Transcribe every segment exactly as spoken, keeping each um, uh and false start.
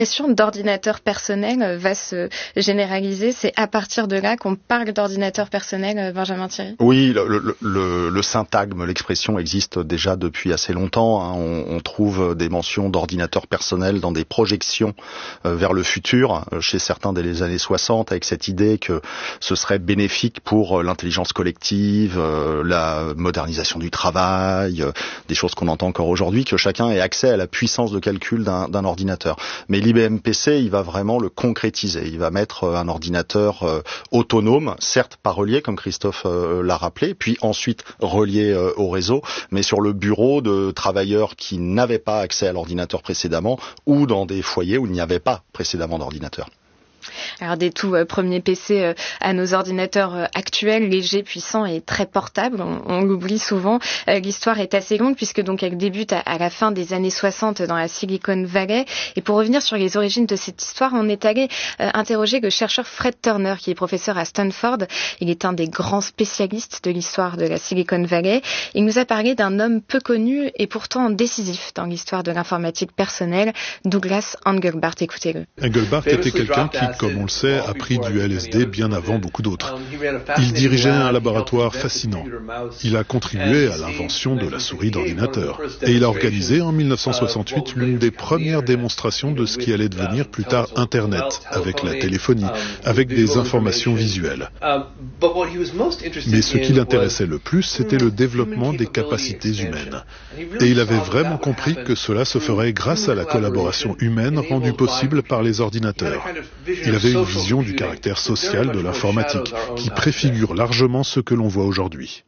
La question d'ordinateur personnel va se généraliser. C'est à partir de là qu'on parle d'ordinateur personnel, Benjamin Thierry? Oui, le, le, le, le syntagme, l'expression existe déjà depuis assez longtemps. Hein. On, on trouve des mentions d'ordinateur personnel dans des projections euh, vers le futur, euh, chez certains dès les années soixante, avec cette idée que ce serait bénéfique pour euh, l'intelligence collective, euh, la modernisation du travail, euh, des choses qu'on entend encore aujourd'hui, que chacun ait accès à la puissance de calcul d'un, d'un ordinateur. Mais l'I B M P C, il va vraiment le concrétiser. Il va mettre un ordinateur euh, autonome, certes pas relié, comme Christophe euh, l'a rappelé, puis ensuite relié euh, au réseau, mais sur le bureau de travailleurs qui n'avaient pas accès à l'ordinateur précédemment, ou dans des foyers où il n'y avait pas précédemment d'ordinateur. Alors des tout euh, premiers P C euh, à nos ordinateurs euh, actuels, légers, puissants et très portables, on, on l'oublie souvent. Euh, l'histoire est assez longue puisque donc elle débute à, à la fin des années soixante dans la Silicon Valley. Et pour revenir sur les origines de cette histoire, on est allé euh, interroger le chercheur Fred Turner, qui est professeur à Stanford. Il est un des grands spécialistes de l'histoire de la Silicon Valley. Il nous a parlé d'un homme peu connu et pourtant décisif dans l'histoire de l'informatique personnelle, Douglas Engelbart. Écoutez-le. Engelbart était quelqu'un qui, comme on le sait, a pris du L S D bien avant beaucoup d'autres. Il dirigeait un laboratoire fascinant. Il a contribué à l'invention de la souris d'ordinateur. Et il a organisé en dix-neuf cent soixante-huit l'une des premières démonstrations de ce qui allait devenir plus tard Internet, avec la téléphonie, avec des informations visuelles. Mais ce qui l'intéressait le plus, c'était le développement des capacités humaines. Et il avait vraiment compris que cela se ferait grâce à la collaboration humaine rendue possible par les ordinateurs. Il avait une vision du caractère social de l'informatique qui préfigure largement ce que l'on voit aujourd'hui.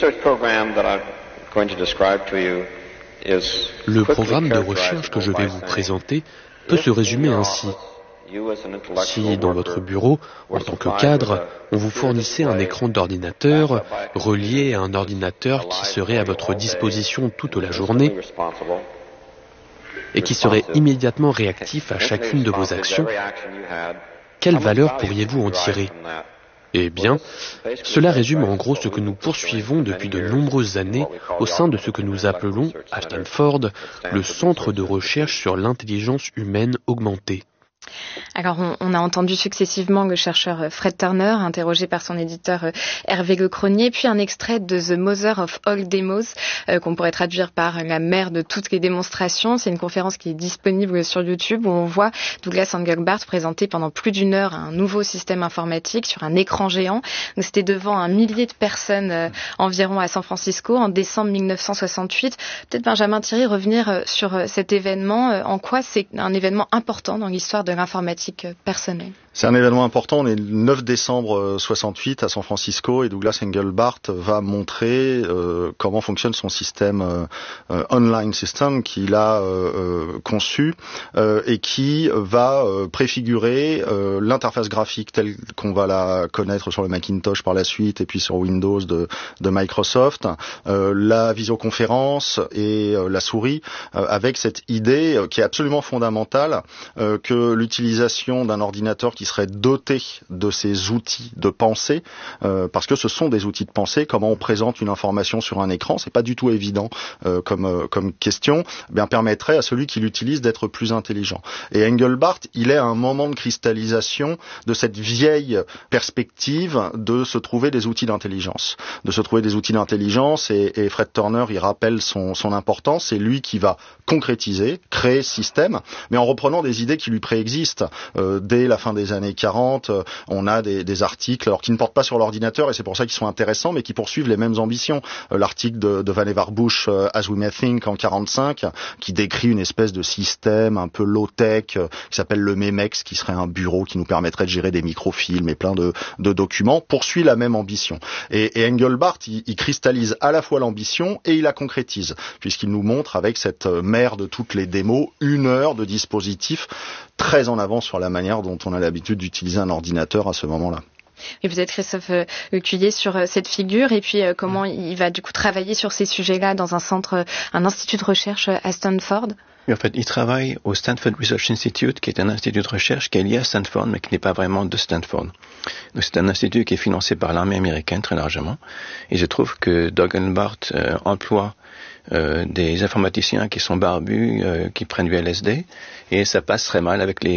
Le programme de recherche que je vais vous présenter peut se résumer ainsi. Si dans votre bureau, en tant que cadre, on vous fournissait un écran d'ordinateur relié à un ordinateur qui serait à votre disposition toute la journée et qui serait immédiatement réactif à chacune de vos actions, quelle valeur pourriez-vous en tirer? Eh bien, cela résume en gros ce que nous poursuivons depuis de nombreuses années au sein de ce que nous appelons, à Stanford, le Centre de recherche sur l'intelligence humaine augmentée. Alors, on, on a entendu successivement le chercheur Fred Turner, interrogé par son éditeur Hervé Lecronier, puis un extrait de The Mother of All Demos, euh, qu'on pourrait traduire par la mère de toutes les démonstrations. C'est une conférence qui est disponible sur YouTube où on voit Douglas Engelbart présenter pendant plus d'une heure un nouveau système informatique sur un écran géant. Donc, c'était devant un millier de personnes euh, environ à San Francisco en décembre dix-neuf cent soixante-huit. Peut-être Benjamin Thierry, revenir euh, sur euh, cet événement. Euh, en quoi c'est un événement important dans l'histoire de l'informatique personnelle? C'est un événement important. On est le neuf décembre soixante-huit à San Francisco et Douglas Engelbart va montrer euh, comment fonctionne son système euh, euh, online system qu'il a euh, conçu euh, et qui va euh, préfigurer euh, l'interface graphique telle qu'on va la connaître sur le Macintosh par la suite et puis sur Windows de, de Microsoft, euh, la visioconférence et euh, la souris, euh, avec cette idée euh, qui est absolument fondamentale euh, que l'utilisation d'un ordinateur qui serait doté de ces outils de pensée, euh, parce que ce sont des outils de pensée. Comment on présente une information sur un écran, c'est pas du tout évident euh, comme euh, comme question, eh bien permettrait à celui qui l'utilise d'être plus intelligent. Et Engelbart, il est à un moment de cristallisation de cette vieille perspective de se trouver des outils d'intelligence, de se trouver des outils d'intelligence. Et, et Fred Turner, il rappelle son son importance. C'est lui qui va concrétiser, créer ce système, mais en reprenant des idées qui lui préexistent. Euh, dès la fin des années quarante, euh, on a des, des articles alors qui ne portent pas sur l'ordinateur et c'est pour ça qu'ils sont intéressants, mais qui poursuivent les mêmes ambitions. Euh, l'article de, de Vannevar Bush, euh, As We May Think, en quarante-cinq, qui décrit une espèce de système un peu low-tech euh, qui s'appelle le Memex, qui serait un bureau qui nous permettrait de gérer des microfilms et plein de, de documents, poursuit la même ambition. Et, et Engelbart, il, il cristallise à la fois l'ambition et il la concrétise, puisqu'il nous montre avec cette mère de toutes les démos une heure de dispositif très en avance sur la manière dont on a l'habitude d'utiliser un ordinateur à ce moment-là. Et peut-être Christophe euh, Cuillet sur euh, cette figure et puis euh, comment il va du coup travailler sur ces sujets-là dans un centre, euh, un institut de recherche à Stanford. Oui, en fait, il travaille au Stanford Research Institute, qui est un institut de recherche qui est lié à Stanford, mais qui n'est pas vraiment de Stanford. Donc, c'est un institut qui est financé par l'armée américaine très largement. Et je trouve que Doug Engelbart euh, emploie euh, des informaticiens qui sont barbus, euh, qui prennent du L S D, et ça passe très mal avec les